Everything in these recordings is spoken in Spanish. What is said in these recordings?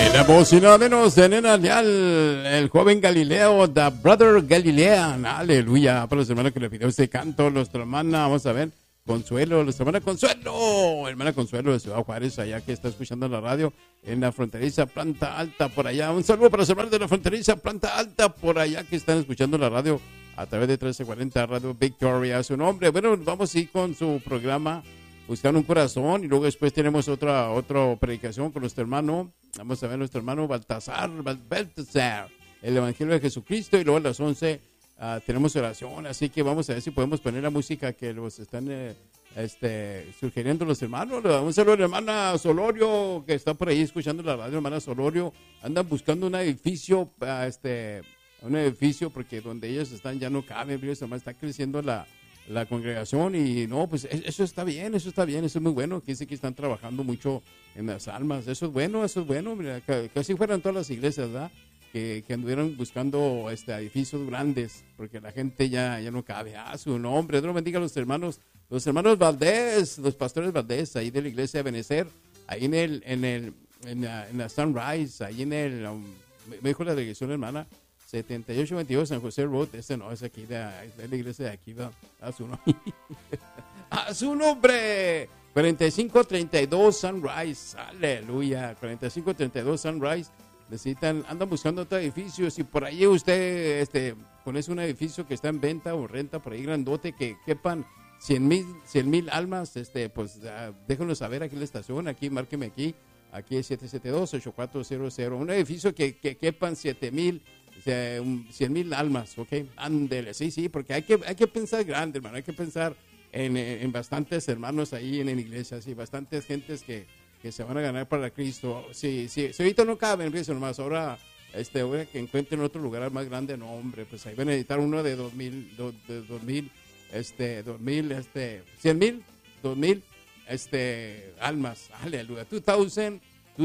En la voz y nada menos de Nena Leal, el joven Galileo, The Brother Galilean. Aleluya. Para los hermanos que le pidió este canto, nuestra hermana, vamos a ver, Consuelo, nuestra hermana Consuelo de Ciudad Juárez, allá que está escuchando la radio en la fronteriza Planta Alta, por allá. Un saludo para los hermanos de la fronteriza Planta Alta, por allá que están escuchando la radio a través de 1340 Radio Victoria. Su nombre, bueno, vamos a ir con su programa Buscando un Corazón, y luego después tenemos otra predicación con nuestro hermano. Vamos a ver nuestro hermano Baltasar, el Evangelio de Jesucristo, y luego a las 11 tenemos oración, así que vamos a ver si podemos poner la música que los están sugiriendo los hermanos. Un saludo a la hermana Solorio, que está por ahí escuchando la radio. Hermana Solorio, andan buscando un edificio, porque donde ellos están ya no caben, está creciendo la congregación, y no, pues eso está bien, eso es muy bueno. Que dice que están trabajando mucho en las almas, eso es bueno, mira, que así fueran todas las iglesias, ¿verdad? Que anduvieran buscando edificios grandes, porque la gente ya no cabe. Su nombre, Dios bendiga a los hermanos Valdés, los pastores Valdés, ahí de la iglesia de Benecer, ahí en la Sunrise, ahí me dijo la dirección, hermana, 7822 San José Road. No es aquí, de la iglesia de aquí, a su nombre, 4532 Sunrise, aleluya, 4532 Sunrise. Andan buscando otro edificio. Si por ahí usted conoce un edificio que está en venta o renta por ahí grandote, que quepan 100,000 almas, pues déjenos saber aquí en la estación, aquí, márqueme aquí es 772-8400, un edificio que quepan 100,000 almas, ¿ok? Ándele, sí, porque hay que pensar grande, hermano, hay que pensar en bastantes hermanos ahí en la iglesia, sí, bastantes gentes que se van a ganar para Cristo. Sí, ahorita no caben, fíjense nomás, ahora que encuentren otro lugar más grande, no, hombre, pues ahí van a necesitar uno de 2,000 almas, aleluya, 2,100,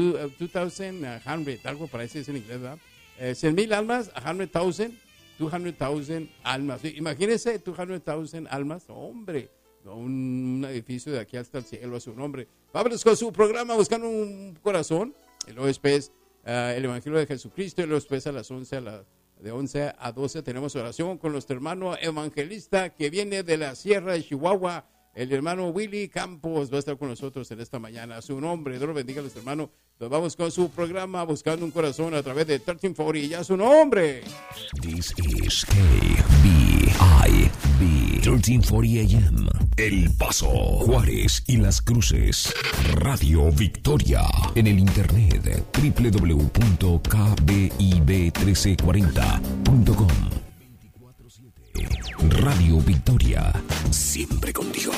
algo parece es en inglés, ¿verdad? 100,000 almas, 200,000 almas. Imagínense 200,000 almas, hombre, un edificio de aquí hasta el cielo a su nombre. Vámonos con su programa Buscando un Corazón, y luego después el Evangelio de Jesucristo, y luego después a las 11, de 11 a 12 tenemos oración con nuestro hermano evangelista que viene de la Sierra de Chihuahua. El hermano Willy Campos va a estar con nosotros en esta mañana. A su nombre, Dios bendiga a nuestro hermano. Nos vamos con su programa Buscando un Corazón a través de 1340. Y a su nombre. This is KBIB 1340 AM. El Paso, Juárez y Las Cruces. Radio Victoria. En el internet www.kbib1340.com. Radio Victoria, siempre contigo.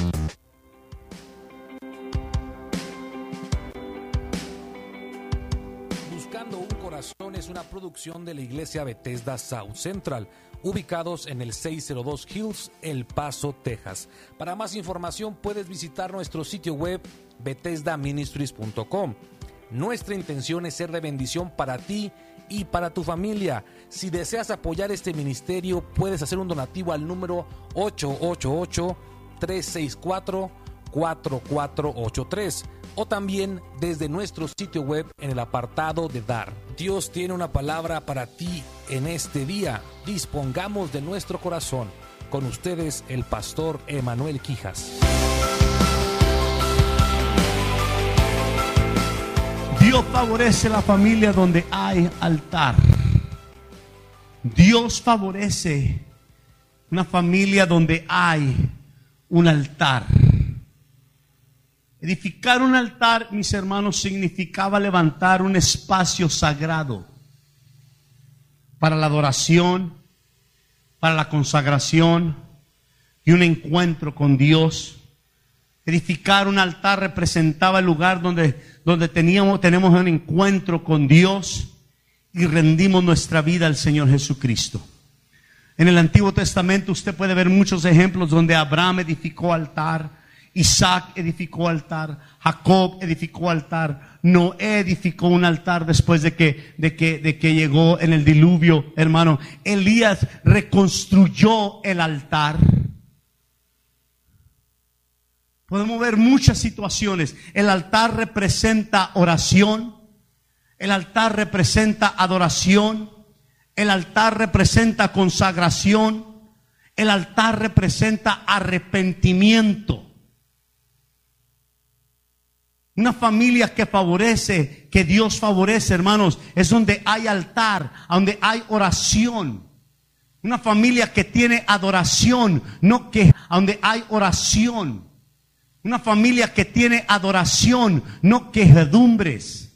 Buscando un Corazón es una producción de la iglesia Bethesda South Central, ubicados en el 602 Hills, El Paso, Texas. Para más información puedes visitar nuestro sitio web bethesdaministries.com. Nuestra intención es ser de bendición para ti y para tu familia. Si deseas apoyar este ministerio, puedes hacer un donativo al número 888-364-4483 o también desde nuestro sitio web en el apartado de Dar. Dios tiene una palabra para ti en este día. Dispongamos de nuestro corazón. Con ustedes, el pastor Emanuel Quijas. Dios favorece la familia donde hay altar. Dios favorece una familia donde hay un altar. Edificar un altar, mis hermanos, significaba levantar un espacio sagrado para la adoración, para la consagración y un encuentro con Dios. Edificar un altar representaba el lugar donde tenemos un encuentro con Dios y rendimos nuestra vida al Señor Jesucristo. En el Antiguo Testamento usted puede ver muchos ejemplos donde Abraham edificó altar, Isaac edificó altar, Jacob edificó altar, Noé edificó un altar después de que llegó en el diluvio, hermano. Elías reconstruyó el altar. Podemos ver muchas situaciones. El altar representa oración. El altar representa adoración. El altar representa consagración. El altar representa arrepentimiento. Una familia que favorece, que Dios favorece, hermanos, es donde hay altar, donde hay oración. Una familia que tiene adoración, no que, donde hay oración. Una familia que tiene adoración, no quejedumbres.